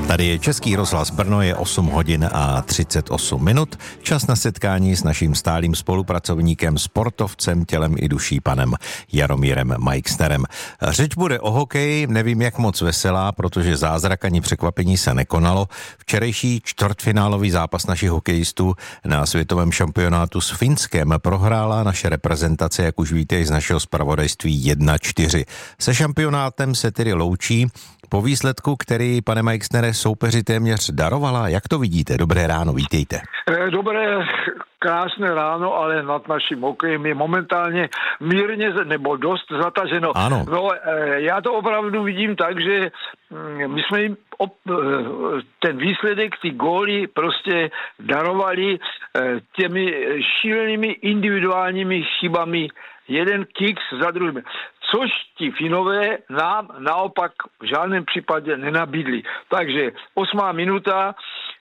Tady je Český rozhlas Brno, je 8 hodin a 38 minut. Čas na setkání s naším stálým spolupracovníkem, sportovcem, tělem i duší, panem Jaromírem Majksnerem. Řeč bude o hokeji, nevím jak moc veselá, protože zázrak ani překvapení se nekonalo. Včerejší čtvrtfinálový zápas našich hokejistů na světovém šampionátu s Finskem prohrála naše reprezentace, jak už víte, z našeho zpravodajství 1-4. Se šampionátem se tedy loučí po výsledku, který, pane Majksnere, soupeři téměř darovala. Jak to vidíte? Dobré ráno, vítejte. Dobré, krásné ráno, ale nad naším hokejem je momentálně mírně nebo dost zataženo. Ano. No, já to opravdu vidím tak, že my jsme jim ten výsledek, ty góly prostě darovali těmi šílenými individuálními chybami, jeden kiks za druhým. Což ti Finové nám naopak v žádném případě nenabídli. Takže 8. minuta,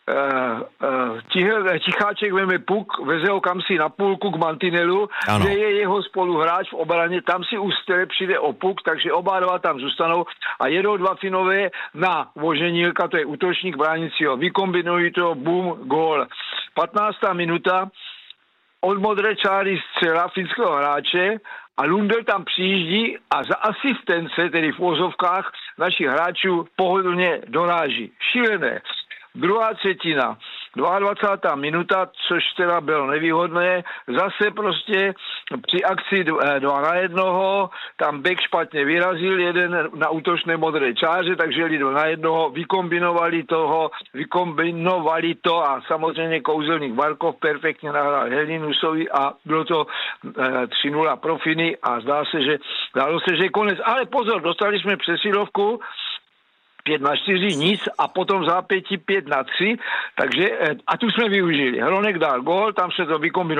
Ticháček veme puk, veze ho kam si na půlku k mantinelu, ano, kde je jeho spoluhráč v obraně, tam si už přijde o puk, takže oba dva tam zůstanou a jedou dva Finové na Voženílka, to je útočník bránícího, vykombinují to, bum, gól. 15. minuta, od modré čáry střela finského hráče a Lundell tam přijíždí a za asistence, tedy v úvozovkách, našich hráčů pohodlně doráží. Šílené. Druhá třetina, 22. minuta, což teda bylo nevýhodné, zase prostě při akci 2-1, tam bek špatně vyrazil, jeden na útočné modré čáře, takže jeli 2-1, vykombinovali to a samozřejmě kouzelník Barkov perfektně nahrál Helinusovi a bylo to 3-0 pro Finy a dalo se, že je konec. Ale pozor, dostali jsme přesilovku, 5-4, nic a potom v zápětí 5-3, takže a tu jsme využili. Hronek dal gól, tam se to vykombinovalo.